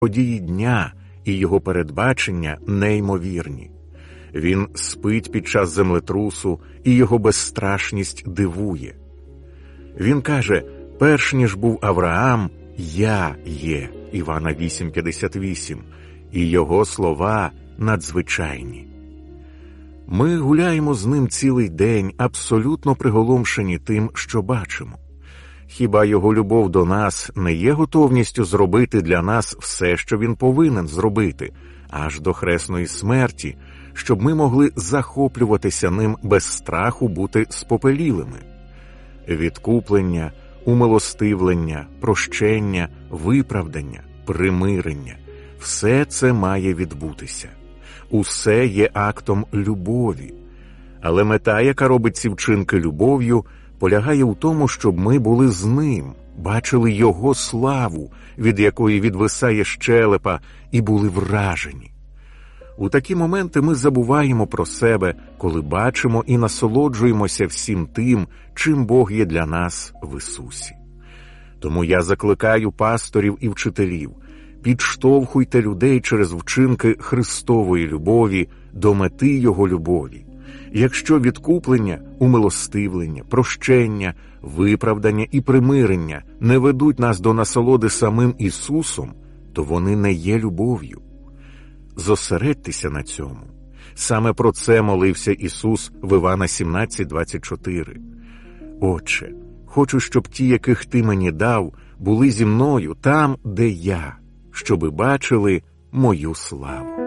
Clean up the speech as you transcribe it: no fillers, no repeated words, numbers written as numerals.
події дня і його передбачення неймовірні. Він спить під час землетрусу, і його безстрашність дивує. Він каже: «Перш ніж був Авраам, я є» Івана 8:58, і його слова надзвичайні. Ми гуляємо з ним цілий день, абсолютно приголомшені тим, що бачимо. Хіба його любов до нас не є готовністю зробити для нас все, що він повинен зробити, аж до хресної смерті, щоб ми могли захоплюватися ним без страху бути спопелілими? Відкуплення, умилостивлення, прощення, виправдання, примирення – все це має відбутися. Усе є актом любові. Але мета, яка робить ці вчинки любов'ю, полягає у тому, щоб ми були з ним, бачили його славу, від якої відвисає щелепа, і були вражені. У такі моменти ми забуваємо про себе, коли бачимо і насолоджуємося всім тим, чим Бог є для нас в Ісусі. Тому я закликаю пасторів і вчителів: підштовхуйте людей через вчинки Христової любові до мети Його любові. Якщо відкуплення, умилостивлення, прощення, виправдання і примирення не ведуть нас до насолоди самим Ісусом, то вони не є любов'ю. Зосередьтеся на цьому. Саме про це молився Ісус в Івана 17:24. «Отче, хочу, щоб ті, яких Ти мені дав, були зі мною там, де я, щоби бачили мою славу».